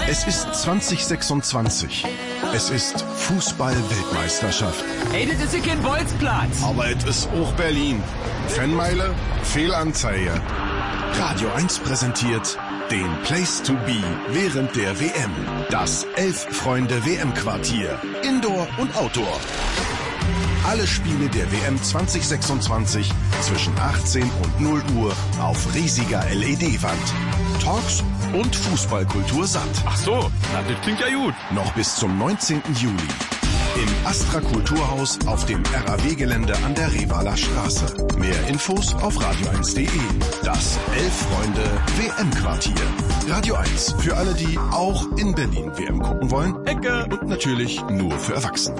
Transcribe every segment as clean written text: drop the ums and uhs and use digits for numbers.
Es ist 2026. Es ist Fußball-Weltmeisterschaft. Ey, das ist ja kein Bolzplatz. Aber es ist auch Berlin. Fanmeile, Fehlanzeige. Radio 1 präsentiert den Place to be während der WM. Das 11-Freunde-WM-Quartier. Indoor und Outdoor. Alle Spiele der WM 2026 zwischen 18 und 0 Uhr auf riesiger LED-Wand. Talks und Fußballkultur satt. Ach so, na, das klingt ja gut. Noch bis zum 19. Juli. Im Astra Kulturhaus auf dem RAW-Gelände an der Revaler Straße. Mehr Infos auf radio1.de. Das 11-Freunde-WM-Quartier. Radio 1 für alle, die auch in Berlin WM gucken wollen. Ecke. Und natürlich nur für Erwachsene.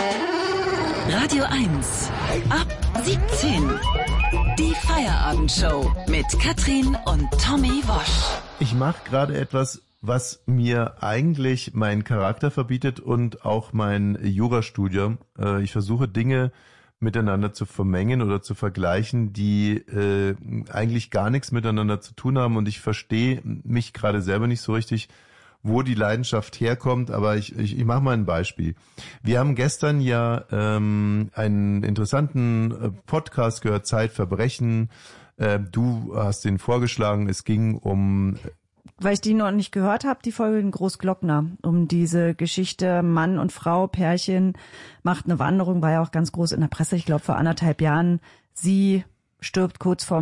Radio 1. Ab 17. Die Feierabendshow mit Katrin und Tommy Wosch. Ich mache gerade etwas, was mir eigentlich meinen Charakter verbietet und auch mein Jurastudium. Ich versuche Dinge miteinander zu vermengen oder zu vergleichen, die eigentlich gar nichts miteinander zu tun haben. Und ich verstehe mich gerade selber nicht so richtig, wo die Leidenschaft herkommt, aber ich mache mal ein Beispiel. Wir haben gestern ja einen interessanten Podcast gehört, Zeitverbrechen. Du hast den vorgeschlagen, es ging um... Weil ich die noch nicht gehört habe, die Folge in Großglockner, um diese Geschichte Mann und Frau, Pärchen, macht eine Wanderung, war ja auch ganz groß in der Presse, ich glaube vor 1,5 Jahren. Sie stirbt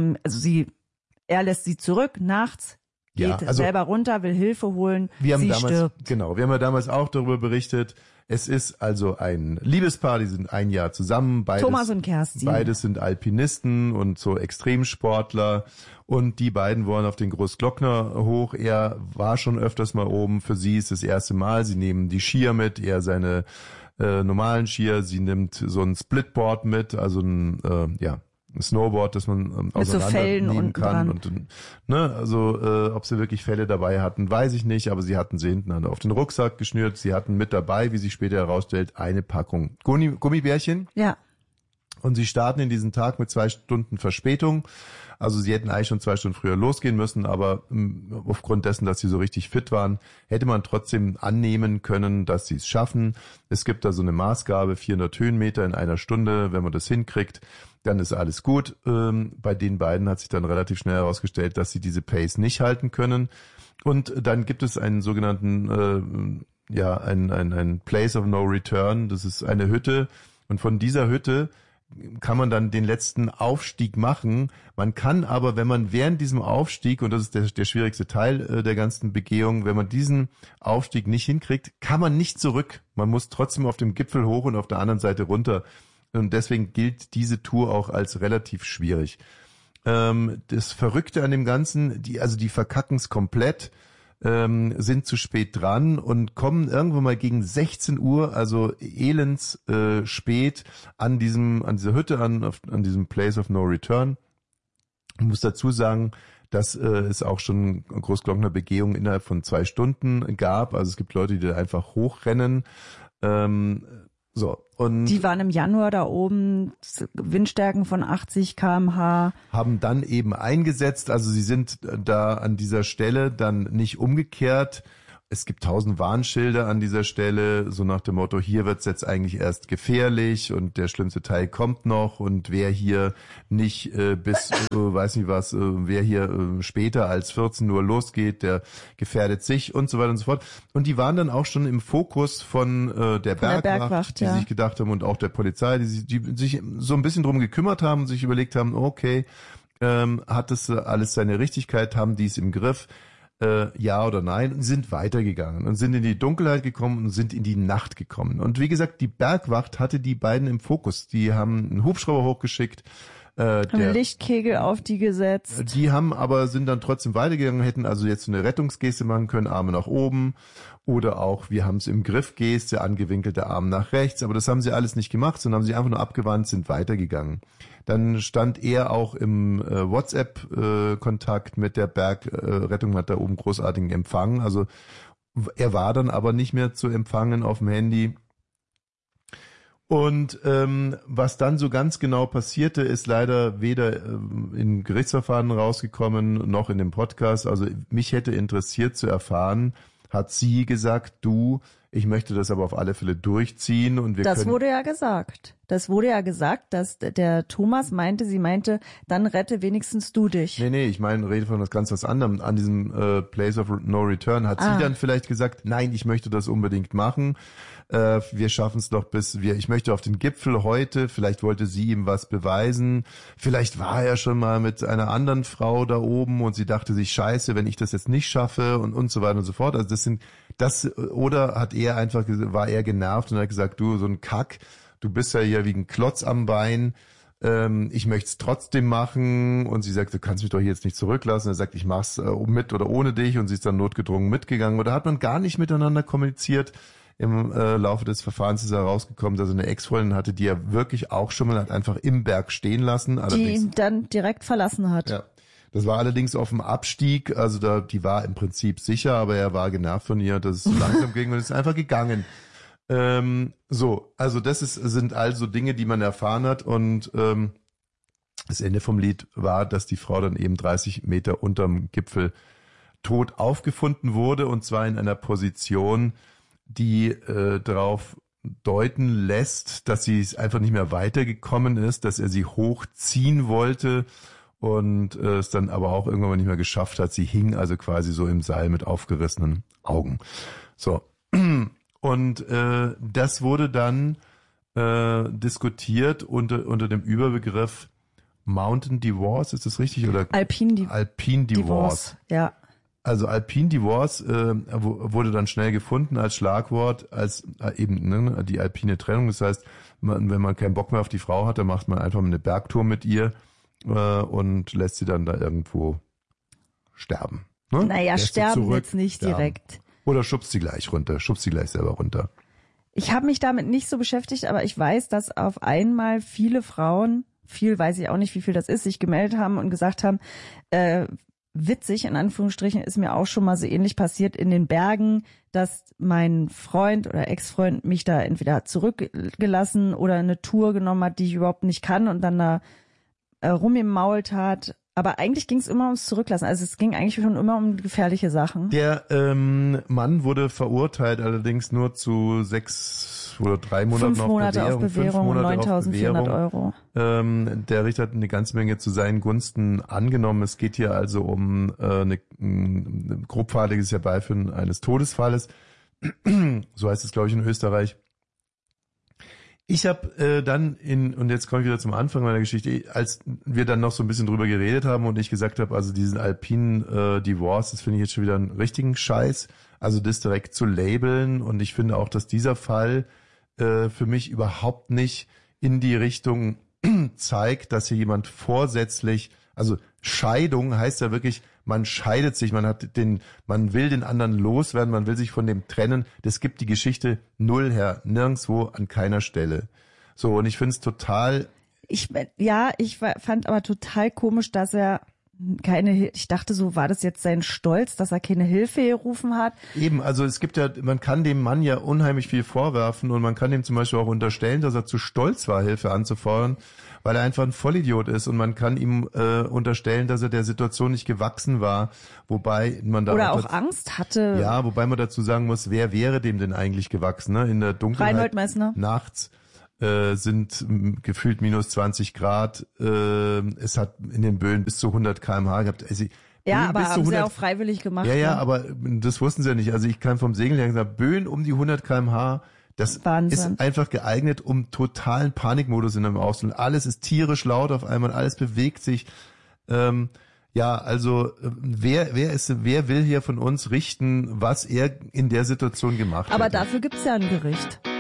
er lässt sie zurück nachts, geht selber runter, will Hilfe holen, stirbt. Genau, wir haben ja damals auch darüber berichtet. Es ist also ein Liebespaar, die sind ein Jahr zusammen. Thomas und Kerstin. Beides sind Alpinisten und so Extremsportler. Und die beiden wollen auf den Großglockner hoch. Er war schon öfters mal oben. Für sie ist das erste Mal. Sie nehmen die Skier mit, er seine normalen Skier. Sie nimmt so ein Splitboard mit, also ein Snowboard, das man auseinandernehmen kann. Und, ob sie wirklich Felle dabei hatten, weiß ich nicht, aber sie hatten sie hinten auf den Rucksack geschnürt. Sie hatten mit dabei, wie sich später herausstellt, eine Packung Gummibärchen. Ja. Und sie starten in diesen Tag mit 2 Stunden Verspätung. Also sie hätten eigentlich schon 2 Stunden früher losgehen müssen, aber aufgrund dessen, dass sie so richtig fit waren, hätte man trotzdem annehmen können, dass sie es schaffen. Es gibt da so eine Maßgabe, 400 Höhenmeter in einer Stunde. Wenn man das hinkriegt, dann ist alles gut. Bei den beiden hat sich dann relativ schnell herausgestellt, dass sie diese Pace nicht halten können. Und dann gibt es einen sogenannten, ein Place of No Return. Das ist eine Hütte. Und von dieser Hütte kann man dann den letzten Aufstieg machen. Man kann aber, wenn man während diesem Aufstieg, und das ist der schwierigste Teil der ganzen Begehung, wenn man diesen Aufstieg nicht hinkriegt, kann man nicht zurück. Man muss trotzdem auf dem Gipfel hoch und auf der anderen Seite runter. Und deswegen gilt diese Tour auch als relativ schwierig. Das Verrückte an dem Ganzen, die verkacken es komplett, sind zu spät dran und kommen irgendwann mal gegen 16 Uhr, also elends spät, an dieser Hütte an diesem Place of No Return. Ich muss dazu sagen, dass es auch schon Großglockner Begehungen innerhalb von 2 Stunden gab. Also es gibt Leute, die da einfach hochrennen. Und die waren im Januar da oben, Windstärken von 80 km/h. Haben dann eben eingesetzt, also sie sind da an dieser Stelle dann nicht umgekehrt. Es gibt 1000 Warnschilder an dieser Stelle, so nach dem Motto, hier wird's jetzt eigentlich erst gefährlich und der schlimmste Teil kommt noch und wer hier nicht wer hier später als 14 Uhr losgeht, der gefährdet sich und so weiter und so fort. Und die waren dann auch schon im Fokus von der Bergwacht, die sich gedacht haben und auch der Polizei, die sich so ein bisschen drum gekümmert haben und sich überlegt haben, okay, hat das alles seine Richtigkeit, haben die es im Griff? Ja oder nein, und sind weitergegangen und sind in die Dunkelheit gekommen und sind in die Nacht gekommen. Und wie gesagt, die Bergwacht hatte die beiden im Fokus. Die haben einen Hubschrauber hochgeschickt. Haben Lichtkegel auf die gesetzt. Die sind dann trotzdem weitergegangen, hätten also jetzt so eine Rettungsgeste machen können, Arme nach oben oder auch, wir haben es im Griff, Geste, angewinkelte Arme nach rechts, aber das haben sie alles nicht gemacht, sondern haben sie einfach nur abgewandt, sind weitergegangen. Dann stand er auch im WhatsApp-Kontakt mit der Bergrettung, hat da oben großartigen Empfang, also er war dann aber nicht mehr zu empfangen auf dem Handy. Und was dann so ganz genau passierte, ist leider weder in Gerichtsverfahren rausgekommen, noch in dem Podcast. Also mich hätte interessiert zu erfahren, hat sie gesagt, ich möchte das aber auf alle Fälle durchziehen und wir können... Das wurde ja gesagt. Das wurde ja gesagt, dass der Thomas sie meinte, dann rette wenigstens du dich. Nee, ich rede von was anderem. An diesem Place of No Return hat sie dann vielleicht gesagt, nein, ich möchte das unbedingt machen. Wir schaffen es doch ich möchte auf den Gipfel heute. Vielleicht wollte sie ihm was beweisen. Vielleicht war er schon mal mit einer anderen Frau da oben und sie dachte sich, scheiße, wenn ich das jetzt nicht schaffe und so weiter und so fort. Also oder war er genervt und hat gesagt, du, so ein Kack, du bist ja hier wie ein Klotz am Bein, ich möchte es trotzdem machen. Und sie sagt, du kannst mich doch hier jetzt nicht zurücklassen. Er sagt, ich mach's mit oder ohne dich, und sie ist dann notgedrungen mitgegangen. Oder hat man gar nicht miteinander kommuniziert. Im Laufe des Verfahrens ist herausgekommen, dass er eine Ex-Freundin hatte, die er wirklich auch schon mal einfach im Berg stehen lassen. Die ihn dann direkt verlassen hat. Ja. Das war allerdings auf dem Abstieg, also die war im Prinzip sicher, aber er war genervt von ihr, dass es so langsam ging und ist einfach gegangen. Also das sind also Dinge, die man erfahren hat, und das Ende vom Lied war, dass die Frau dann eben 30 Meter unterm Gipfel tot aufgefunden wurde, und zwar in einer Position, die darauf deuten lässt, dass sie es einfach nicht mehr weitergekommen ist, dass er sie hochziehen wollte und es dann aber auch irgendwann mal nicht mehr geschafft hat. Sie hing also quasi so im Seil mit aufgerissenen Augen. So. Und das wurde dann diskutiert unter dem Überbegriff Mountain Divorce, ist das richtig? Oder Alpine Divorce. Ja. Also Alpine Divorce wurde dann schnell gefunden als Schlagwort, als eben die alpine Trennung. Das heißt, wenn man keinen Bock mehr auf die Frau hat, dann macht man einfach eine Bergtour mit ihr und lässt sie dann da irgendwo sterben. Ne? Naja, sterben jetzt nicht direkt. Oder schubst sie gleich selber runter. Ich habe mich damit nicht so beschäftigt, aber ich weiß, dass auf einmal viele Frauen, weiß ich auch nicht, wie viel das ist, sich gemeldet haben und gesagt haben, witzig, in Anführungsstrichen, ist mir auch schon mal so ähnlich passiert in den Bergen, dass mein Freund oder Ex-Freund mich da entweder zurückgelassen oder eine Tour genommen hat, die ich überhaupt nicht kann, und dann da rumgemault hat. Aber eigentlich ging es immer ums Zurücklassen. Also es ging eigentlich schon immer um gefährliche Sachen. Der Mann wurde verurteilt, allerdings nur zu 6 oder 3 Monaten 5 Monate auf Bewährung, 9.400 Euro. Der Richter hat eine ganze Menge zu seinen Gunsten angenommen. Es geht hier also um ein grobfahrlässiges Herbeiführen eines Todesfalles. So heißt es, glaube ich, in Österreich. Ich habe dann und jetzt komme ich wieder zum Anfang meiner Geschichte, als wir dann noch so ein bisschen drüber geredet haben und ich gesagt habe, also diesen Alpine Divorce, das finde ich jetzt schon wieder einen richtigen Scheiß, also das direkt zu labeln, und ich finde auch, dass dieser Fall für mich überhaupt nicht in die Richtung zeigt, dass hier jemand vorsätzlich, also Scheidung heißt ja wirklich, man scheidet sich, man will den anderen loswerden, man will sich von dem trennen. Das gibt die Geschichte null her, nirgendwo, an keiner Stelle. So, und ich finde es total... Ich fand aber total komisch, dass er ich dachte so, war das jetzt sein Stolz, dass er keine Hilfe gerufen hat? Eben, also es gibt ja, man kann dem Mann ja unheimlich viel vorwerfen, und man kann ihm zum Beispiel auch unterstellen, dass er zu stolz war, Hilfe anzufordern, weil er einfach ein Vollidiot ist, und man kann ihm unterstellen, dass er der Situation nicht gewachsen war, wobei man da auch Angst hatte. Ja, wobei man dazu sagen muss, wer wäre dem denn eigentlich gewachsen? Ne? In der Dunkelheit Reinhold Messner. Nachts sind gefühlt minus 20 Grad. Es hat in den Böen bis zu 100 km/h gehabt. Also ja, aber haben sie auch freiwillig gemacht. Ja, ne? Aber das wussten sie ja nicht. Also ich kann vom Segeln her gesagt, Böen um die 100 km/h, das Wahnsinn. ist einfach geeignet, um totalen Panikmodus in einem Außen. Alles ist tierisch laut auf einmal, alles bewegt sich. Also wer will hier von uns richten, was er in der Situation gemacht hat? Aber dafür gibt's ja ein Gericht.